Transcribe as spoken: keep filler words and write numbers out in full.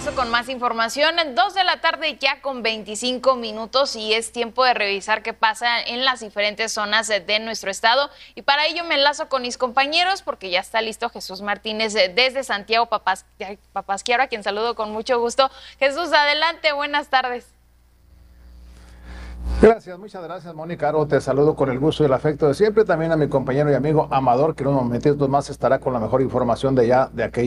regreso con más información. Dos de la tarde ya con veinticinco minutos y es tiempo de revisar qué pasa en las diferentes zonas de nuestro estado. Y para ello me enlazo con mis compañeros porque ya está listo Jesús Martínez desde Santiago Papasquiaro, a quien saludo con mucho gusto. Jesús, adelante, buenas tardes. Gracias, muchas gracias, Mónica. Aro, te saludo con el gusto y el afecto de siempre. También a mi compañero y amigo Amador, que en unos momentitos más estará con la mejor información de ya de aquella